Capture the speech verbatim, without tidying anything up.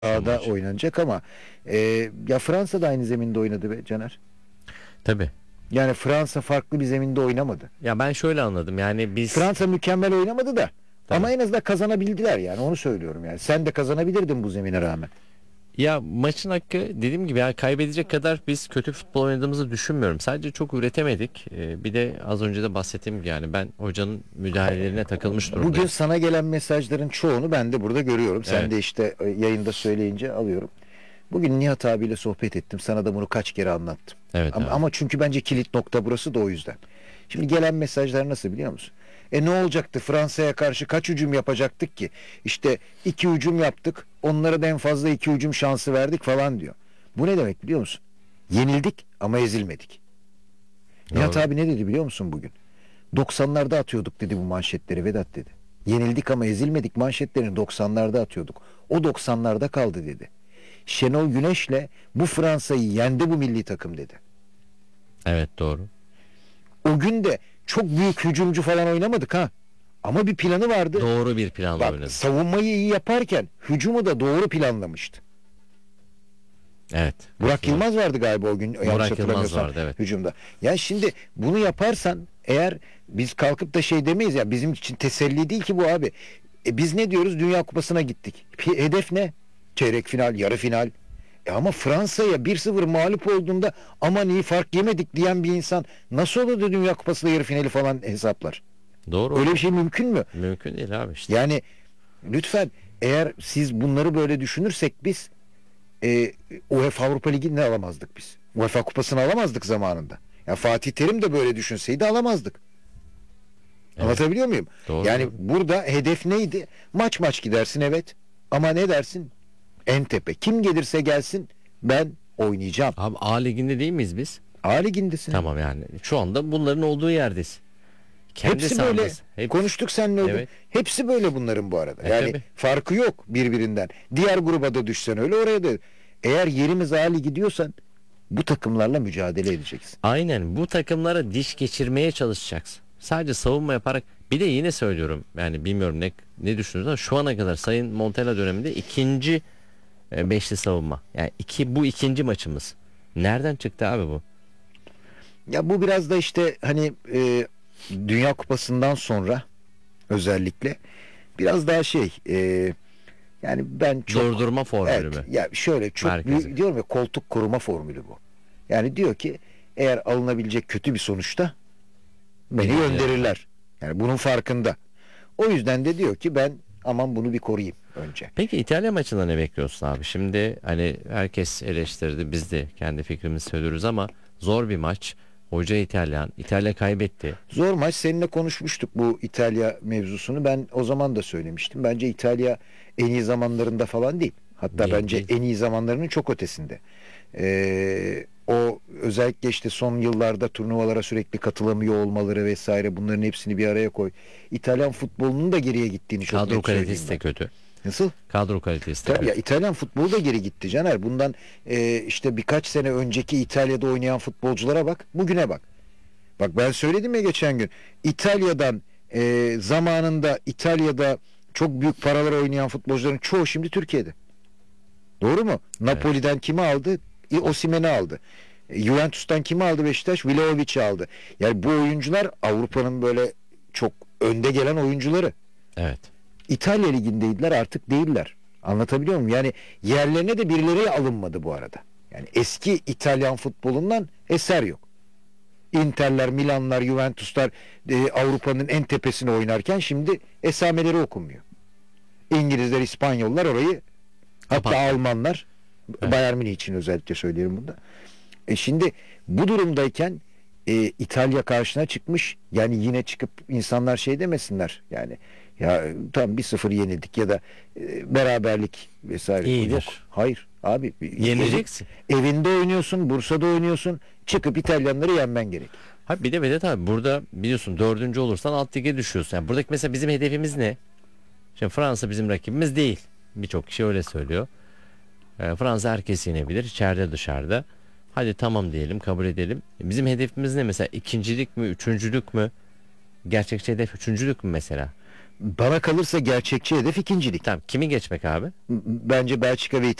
son sahada maç. oynanacak ama e, ya Fransa da aynı zeminde oynadı be Caner. Tabii. Yani Fransa farklı bir zeminde oynamadı. Ya ben şöyle anladım. Yani biz Fransa mükemmel oynamadı da ama tabii. en azından kazanabildiler yani onu söylüyorum yani. Sen de kazanabilirdin bu zemine rağmen. Ya maçın hakkı dediğim gibi ya kaybedecek kadar biz kötü futbol oynadığımızı düşünmüyorum. Sadece çok üretemedik. Ee, bir de az önce de bahsettiğim gibi yani ben hocanın müdahalelerine takılmış Bugün durumdayım. sana gelen mesajların çoğunu ben de burada görüyorum. Sen Evet. de işte e, yayında söyleyince alıyorum. Bugün Nihat abiyle sohbet ettim. Sana da bunu kaç kere anlattım. Evet Ama, abi. ama çünkü bence kilit nokta burası da o yüzden. Şimdi gelen mesajlar nasıl biliyor musun? E ne olacaktı? Fransa'ya karşı kaç hücum yapacaktık ki? İşte iki hücum yaptık. Onlara da en fazla iki hücum şansı verdik falan diyor. Bu ne demek biliyor musun? Yenildik ama ezilmedik. Nihat Doğru. abi ne dedi biliyor musun bugün? doksanlarda atıyorduk dedi bu manşetleri Vedat dedi. Yenildik ama ezilmedik manşetlerini doksanlarda atıyorduk. O doksanlarda kaldı dedi. Şenol Güneş'le bu Fransa'yı yendi bu milli takım dedi. Evet doğru. O gün de çok büyük hücumcu falan oynamadık ha. Ama bir planı vardı. Doğru bir planla Bak oynadık. savunmayı iyi yaparken hücumu da doğru planlamıştı. Evet. Burak Katılıyorum. Yılmaz vardı galiba o gün yanlış Burak Yılmaz hatırlamıyorsam vardı evet. hücumda. Yani şimdi bunu yaparsan eğer biz kalkıp da şey demeyiz ya bizim için teselli değil ki bu abi. E biz ne diyoruz? Dünya Kupası'na gittik. Hedef ne? Çeyrek final, yarı final. E ama Fransa'ya bir sıfır mağlup olduğunda aman iyi fark yemedik diyen bir insan nasıl olur da Dünya Kupası'nda yarı finali falan hesaplar? Doğru Öyle bir hocam. şey mümkün mü? Mümkün değil abi işte. Yani lütfen eğer siz bunları böyle düşünürsek biz e, UEFA Avrupa Ligi'ni de alamazdık biz. UEFA Kupası'nı alamazdık zamanında. Ya Fatih Terim de böyle düşünseydi alamazdık. Evet. Anlatabiliyor muyum? Doğru Yani doğru. burada hedef neydi? Maç maç gidersin evet. Ama ne dersin? En tepe. Kim gelirse gelsin ben oynayacağım. Abi A Ligi'nde değil miyiz biz? A Ligi'ndesin evet. Tamam yani. Şu anda bunların olduğu yerdeyiz. Kendi Hepsi böyle. sahamız. Hep Konuştuk seninle o gün. evet. Hepsi böyle bunların bu arada. E Yani tabi. farkı yok birbirinden. Diğer gruba da düşsen öyle oraya da. Eğer yerimiz A Ligi diyorsan bu takımlarla mücadele edeceksin. Aynen bu takımlara diş geçirmeye çalışacaksın. Sadece savunma yaparak bir de yine söylüyorum yani bilmiyorum ne ne düşünüyorsunuz ama şu ana kadar Sayın Montella döneminde ikinci e, beşli savunma. Yani iki bu ikinci maçımız. Nereden çıktı abi bu? Ya bu biraz da işte hani e, Dünya Kupası'ndan sonra özellikle biraz daha şey e, yani ben çok Durdurma formülü evet mü? ya şöyle çok Merkezi. büyük diyorum ya koltuk koruma formülü bu. Yani diyor ki eğer alınabilecek kötü bir sonuçta beni Birinci yarı. gönderirler. Yani bunun farkında. O yüzden de diyor ki ben aman bunu bir koruyayım önce. Peki İtalya maçında ne bekliyorsun abi? Şimdi hani herkes eleştirdi biz de kendi fikrimizi söylüyoruz ama zor bir maç. Hoca İtalyan. İtalya kaybetti. Zor maç seninle konuşmuştuk bu İtalya mevzusunu. Ben o zaman da söylemiştim. Bence İtalya en iyi zamanlarında falan değil. Hatta Değil bence değil. en iyi zamanlarının çok ötesinde. Ee, o özellikle işte son yıllarda turnuvalara sürekli katılamıyor olmaları vesaire bunların hepsini bir araya koy. İtalyan futbolunun da geriye gittiğini çok Kadro net söyleyeyim kalitesi de ben. kötü. Nasıl? Kadro kalitesi de Tabii ya kötü. İtalyan futbolu da geri gitti Caner. Bundan e, işte birkaç sene önceki İtalya'da oynayan futbolculara bak. Bugüne bak. Bak ben söyledim ya geçen gün. İtalya'dan e, zamanında İtalya'da çok büyük paralar oynayan futbolcuların çoğu şimdi Türkiye'de. Doğru mu? Evet. Napoli'den kimi aldı? E, Osimhen'i aldı. E, Juventus'tan kimi aldı Beşiktaş? Vlahovic'i aldı. Yani bu oyuncular Avrupa'nın böyle çok önde gelen oyuncuları. Evet. İtalya ligindeydiler artık değiller. Anlatabiliyor muyum? Yani yerlerine de birileri alınmadı bu arada. Yani eski İtalyan futbolundan eser yok. Inter'ler, Milan'lar, Juventus'lar e, Avrupa'nın en tepesine oynarken şimdi esameleri okunmuyor. İngilizler, İspanyollar orayı hatta Kapattı. Almanlar Evet. Bayern Münih için özellikle söylüyorum bunu. E şimdi bu durumdayken e, İtalya karşına çıkmış. Yani yine çıkıp insanlar şey demesinler. Yani ya tam bir sıfır yenildik ya da e, beraberlik vesaire. Yok. İyidir. Hayır. Abi evi- Yeneceksin. evinde oynuyorsun, Bursa'da oynuyorsun. Çıkıp İtalyanları yenmen gerek. Ha bir de Vedat abi burada biliyorsun dördüncü olursan alt lige düşüyorsun. Yani buradaki mesela bizim hedefimiz ne? Şimdi Fransa bizim rakibimiz değil. Birçok kişi öyle söylüyor. Ee, Fransa herkes yenebilir. İçeride dışarıda. Hadi tamam diyelim kabul edelim. Bizim hedefimiz ne mesela? İkincilik mi? Üçüncülük mü? Gerçekçi hedef üçüncülük mü mesela? Bana kalırsa gerçekçi hedef ikincilik. Tamam, kimi geçmek abi? Bence Belçika ve